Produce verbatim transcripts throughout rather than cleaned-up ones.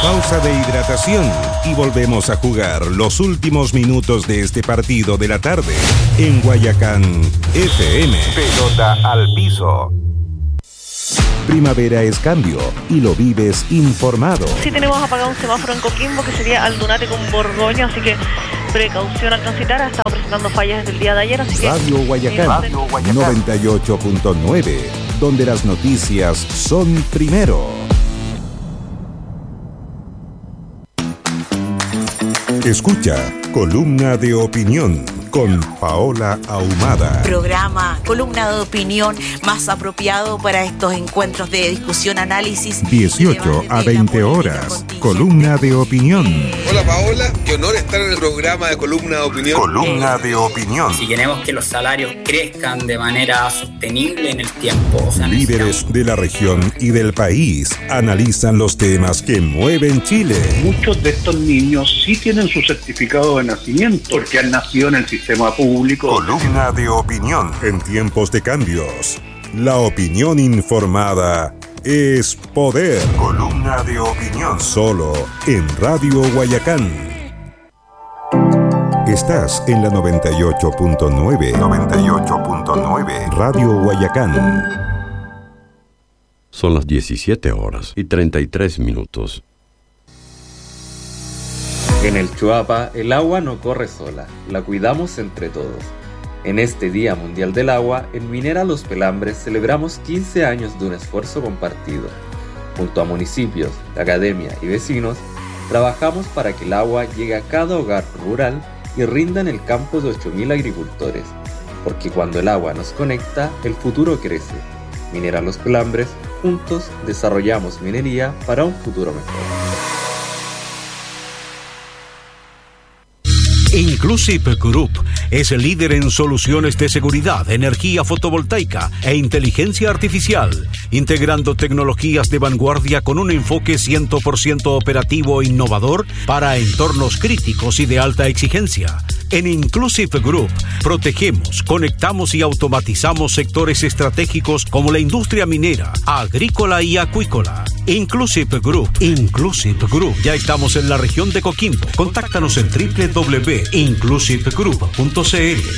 Pausa de hidratación y volvemos a jugar los últimos minutos de este partido de la tarde en Guayacán F M. Pelota al piso. Primavera es cambio y lo vives informado. Sí tenemos apagado un semáforo en Coquimbo que sería Aldunate con Borgoño, así que precaución al transitar. Ha estado presentando fallas desde el día de ayer, así que... Radio Guayacán, Radio Guayacán. noventa y ocho punto nueve, donde las noticias son primero. Escucha Columna de Opinión con Paola Ahumada. Programa, columna de opinión más apropiado para estos encuentros de discusión, análisis. dieciocho a veinte horas. Columna de Opinión. Hola Paola, qué honor estar en el programa de Columna de Opinión. Columna de Opinión. Si queremos que los salarios crezcan de manera sostenible en el tiempo. O sea, líderes de la región y del país analizan los temas que mueven Chile. Muchos de estos niños sí tienen su certificado de nacimiento porque han nacido en el sistema público. Columna de Opinión. En tiempos de cambios, la opinión informada es poder. Columna de Opinión. Solo en Radio Guayacán. Estás en la noventa y ocho punto nueve. noventa y ocho punto nueve. Radio Guayacán. Son las diecisiete horas y treinta y tres minutos. En el Chuapa, el agua no corre sola, la cuidamos entre todos. En este Día Mundial del Agua, en Minera Los Pelambres celebramos quince años de un esfuerzo compartido. Junto a municipios, academia y vecinos, trabajamos para que el agua llegue a cada hogar rural y rinda en el campo de ocho mil agricultores. Porque cuando el agua nos conecta, el futuro crece. Minera Los Pelambres, juntos desarrollamos minería para un futuro mejor. Inclusive Group es el líder en soluciones de seguridad, energía fotovoltaica e inteligencia artificial, integrando tecnologías de vanguardia con un enfoque cien por ciento operativo e innovador para entornos críticos y de alta exigencia. En Inclusive Group protegemos, conectamos y automatizamos sectores estratégicos como la industria minera, agrícola y acuícola. Inclusive Group, Inclusive Group. Ya estamos en la región de Coquimbo. Contáctanos en doble u doble u doble u punto inclusive group punto c l.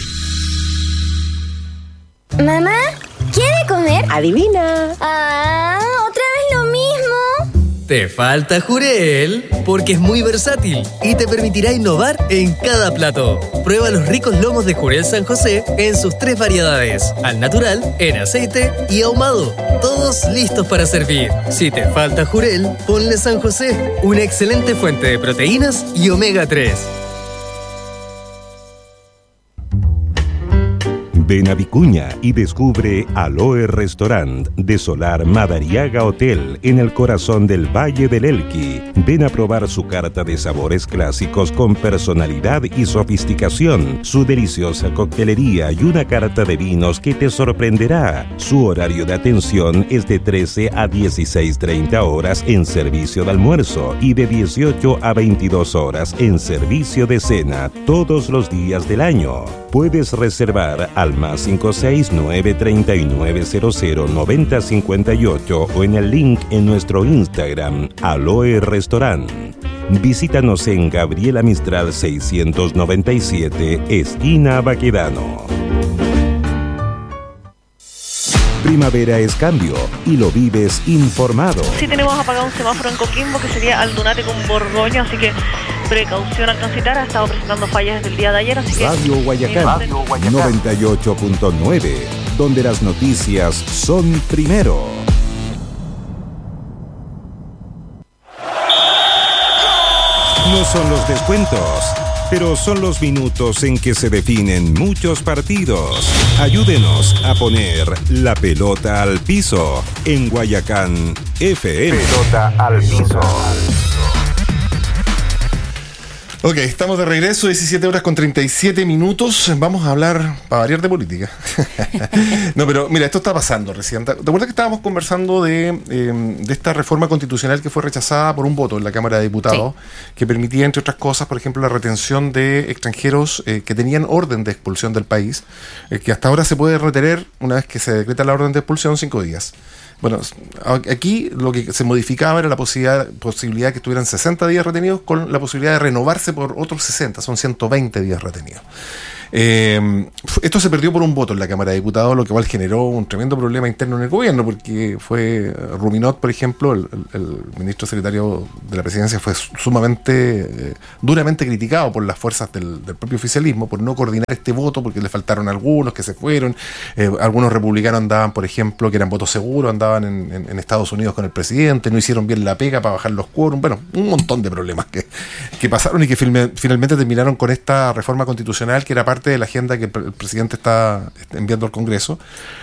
Mamá, ¿quiere comer? Adivina. Ah, otra vez lo mismo. Te falta Jurel, porque es muy versátil y te permitirá innovar en cada plato. Prueba los ricos lomos de Jurel San José en sus tres variedades: al natural, en aceite y ahumado. Todos listos para servir. Si te falta Jurel, ponle San José, una excelente fuente de proteínas y omega tres. Ven a Vicuña y descubre Aloe Restaurant de Solar Madariaga Hotel en el corazón del Valle del Elqui. Ven a probar su carta de sabores clásicos con personalidad y sofisticación, su deliciosa coctelería y una carta de vinos que te sorprenderá. Su horario de atención es de trece a dieciséis treinta horas en servicio de almuerzo y de dieciocho a veintidós horas en servicio de cena todos los días del año. Puedes reservar al más cinco seis nueve tres nueve cero cero nueve cero cinco ocho o en el link en nuestro Instagram, Aloe Restaurant. Visítanos en Gabriela Mistral seiscientos noventa y siete, esquina Baquedano. Primavera es cambio y lo vives informado. Sí tenemos apagado un semáforo en Coquimbo que sería Aldunate con Borgoño, así que precaución al transitar. Ha estado presentando fallas desde el día de ayer, así que... Radio Guayacán, Radio Guayacán. noventa y ocho punto nueve, donde las noticias son primero. No son los descuentos, pero son los minutos en que se definen muchos partidos. Ayúdenos a poner la pelota al piso en Guayacán F M. Pelota al piso. Ok, estamos de regreso, diecisiete horas con treinta y siete minutos. Vamos a hablar, para variar, de política. No, pero mira, esto está pasando recién. ¿Te acuerdas que estábamos conversando de, eh, de esta reforma constitucional que fue rechazada por un voto en la Cámara de Diputados, sí, que permitía, entre otras cosas, por ejemplo, la retención de extranjeros eh, que tenían orden de expulsión del país, eh, que hasta ahora se puede retener una vez que se decreta la orden de expulsión cinco días. Bueno, aquí lo que se modificaba era la posibilidad, posibilidad que estuvieran sesenta días retenidos con la posibilidad de renovarse por otros sesenta, son ciento veinte días retenidos. Eh, esto se perdió por un voto en la Cámara de Diputados, lo que igual generó un tremendo problema interno en el gobierno, porque fue Ruminot, por ejemplo, el, el, el ministro secretario de la presidencia, fue sumamente, eh, duramente criticado por las fuerzas del, del propio oficialismo, por no coordinar este voto, porque le faltaron algunos que se fueron, eh, algunos republicanos andaban, por ejemplo, que eran votos seguros, andaban en, en, en Estados Unidos con el presidente, no hicieron bien la pega para bajar los quórum, bueno, un montón de problemas que, que pasaron y que filme, finalmente terminaron con esta reforma constitucional que era parte de la agenda que el presidente está enviando al Congreso,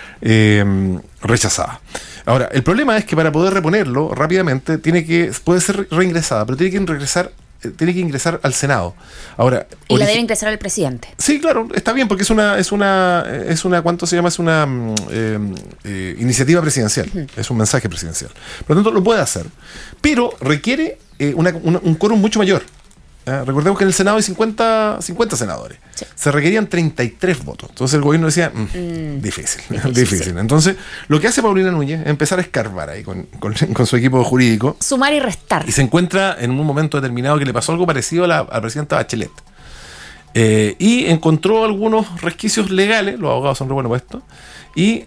eh, rechazada. Ahora, el problema es que para poder reponerlo rápidamente tiene que puede ser reingresada, pero tiene que regresar tiene que ingresar al Senado. Ahora, y la debe ingresar al presidente. Sí, claro, está bien, porque es una es una es una ¿cuánto se llama? Es una eh, eh, iniciativa presidencial, uh-huh. Es un mensaje presidencial. Por lo tanto, lo puede hacer, pero requiere eh, una, una, un quórum mucho mayor. ¿Eh? Recordemos que en el Senado hay cincuenta, cincuenta senadores. Sí. Se requerían treinta y tres votos. Entonces el gobierno decía, mmm, mm, difícil, difícil. difícil. Sí. Entonces, lo que hace Paulina Núñez es empezar a escarbar ahí con, con, con su equipo jurídico. Sumar y restar. Y se encuentra en un momento determinado que le pasó algo parecido a la, a la presidenta Bachelet. Eh, y encontró algunos resquicios legales, los abogados son re buenos para esto, y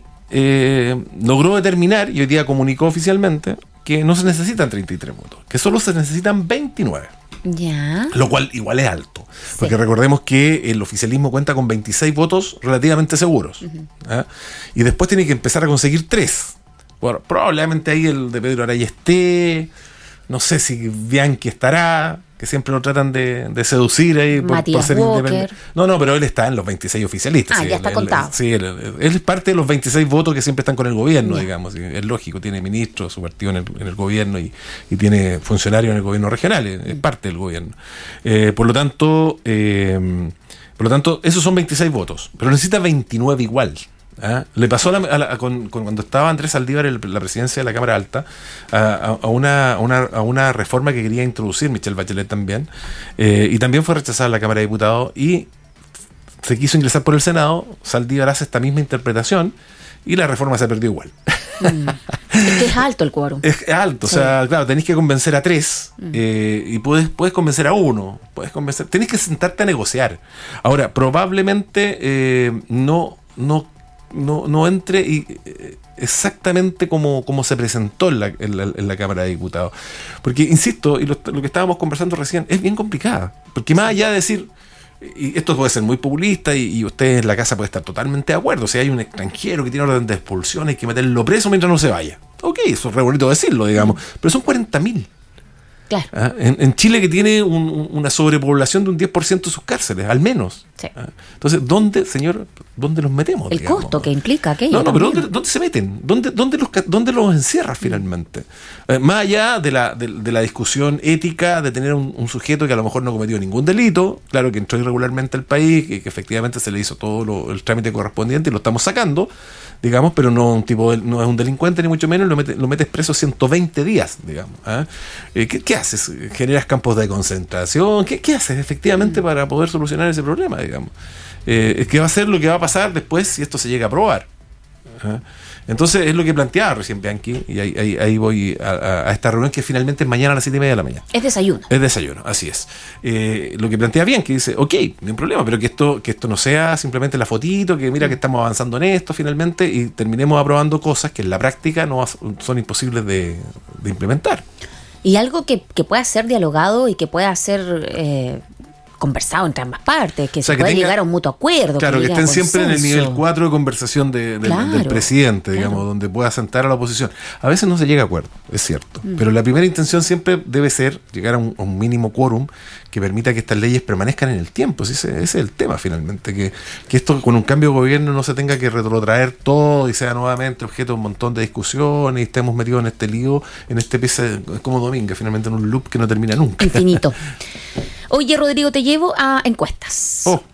eh, logró determinar, y hoy día comunicó oficialmente, que no se necesitan treinta y tres votos, que solo se necesitan veintinueve. Ya. Lo cual igual es alto, sí. Porque recordemos que el oficialismo cuenta con veintiséis votos relativamente seguros, uh-huh. ¿eh? Y después tiene que empezar a conseguir tres. Bueno, probablemente ahí el de Pedro Araya esté, no sé si Bianchi estará, que siempre lo tratan de, de seducir ahí por, por ser Walker. Independiente. No, no, pero él está en los veintiséis oficialistas. Ah, sí, ya él, está él, contado. Él, sí, él, él, él es parte de los veintiséis votos que siempre están con el gobierno, yeah. digamos. Es lógico, tiene ministros, su partido en el, en el gobierno y, y tiene funcionarios en el gobierno regional, es, es parte del gobierno. Eh, por lo tanto, eh, por lo tanto, esos son veintiséis votos, pero necesita veintinueve igual. ¿Ah? Le pasó a la, a la, con, con, cuando estaba Andrés Saldívar en la presidencia de la Cámara Alta a, a, una, a, una, a una reforma que quería introducir Michelle Bachelet también, eh, y también fue rechazada en la Cámara de Diputados y se quiso ingresar por el Senado. Saldívar hace esta misma interpretación y la reforma se perdió igual. Mm. Es que es alto el quórum. Es alto, sí. O sea, claro, tenés que convencer a tres, mm. eh, y puedes, puedes convencer a uno, puedes convencer, tenés que sentarte a negociar. Ahora, probablemente eh, no, no No, no entre y, eh, exactamente como, como se presentó en la, en, la, en la Cámara de Diputados. Porque, insisto, y lo, lo que estábamos conversando recién, es bien complicada. Porque más allá de decir, y esto puede ser muy populista, y, y usted en la casa puede estar totalmente de acuerdo, si hay un extranjero que tiene orden de expulsión, hay que meterlo preso mientras no se vaya. Ok, eso es re bonito decirlo, digamos, pero son cuarenta mil. Claro. ¿Ah? En, en Chile, que tiene un, una sobrepoblación de un diez por ciento de sus cárceles, al menos. Sí. ¿Ah? Entonces, ¿dónde, señor, dónde los metemos? El digamos? costo que implica aquello. No, no, también. pero ¿dónde, dónde se meten? ¿Dónde, dónde, los, dónde los encierras finalmente? Eh, más allá de la, de, de la discusión ética de tener un, un sujeto que a lo mejor no cometió ningún delito, claro, que entró irregularmente al país, que, que efectivamente se le hizo todo lo, el trámite correspondiente y lo estamos sacando, digamos, pero no un tipo no es un delincuente ni mucho menos, lo, mete, lo metes preso ciento veinte días, digamos. ¿eh? Eh, ¿qué, ¿Qué haces? ¿Generas campos de concentración? ¿Qué, qué haces efectivamente mm. para poder solucionar ese problema, digamos? Eh, ¿Qué va a ser lo que va a pasar después si esto se llega a aprobar? ¿eh? Entonces es lo que planteaba recién Bianchi, y ahí, ahí, ahí voy a, a esta reunión que finalmente es mañana a las siete y media de la mañana. Es desayuno. Es desayuno, así es. Eh, lo que plantea Bianchi dice, ok, no hay problema, pero que esto, que esto no sea simplemente la fotito, que mira que estamos avanzando en esto finalmente y terminemos aprobando cosas que en la práctica no son imposibles de, de implementar. Y algo que, que pueda ser dialogado y que pueda ser eh, conversado entre ambas partes, que o sea, se que pueda tenga, llegar a un mutuo acuerdo. Claro, que, que estén siempre en el nivel cuatro de conversación de, de, claro, del presidente, claro. digamos, donde pueda sentar a la oposición. A veces no se llega a acuerdo, es cierto, mm. pero la primera intención siempre debe ser llegar a un, a un mínimo quórum que permita que estas leyes permanezcan en el tiempo. Ese, ese es el tema finalmente, que, que esto con un cambio de gobierno no se tenga que retrotraer todo y sea nuevamente objeto de un montón de discusiones y estemos metidos en este lío, en este pieza como Domingo, finalmente en un loop que no termina nunca. Infinito. Oye, Rodrigo, te llevo a encuestas. Oh.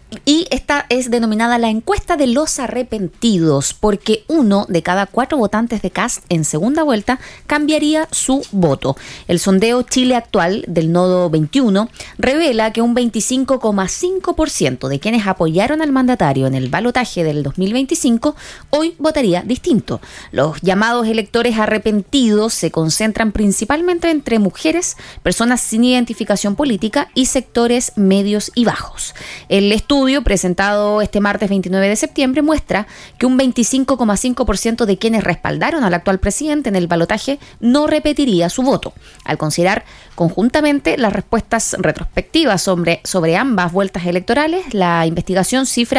Y esta es denominada la encuesta de los arrepentidos, porque uno de cada cuatro votantes de Kast en segunda vuelta cambiaría su voto. El sondeo Chile Actual del Nodo veintiuno revela que un veinticinco coma cinco por ciento de quienes apoyaron al mandatario en el balotaje del dos mil veinticinco hoy votaría distinto. Los llamados electores arrepentidos se concentran principalmente entre mujeres, personas sin identificación política y sectores medios y bajos. El estudio presentado este martes veintinueve de septiembre muestra que un veinticinco coma cinco por ciento de quienes respaldaron al actual presidente en el balotaje no repetiría su voto. Al considerar conjuntamente las respuestas retrospectivas sobre, sobre ambas vueltas electorales, la investigación cifra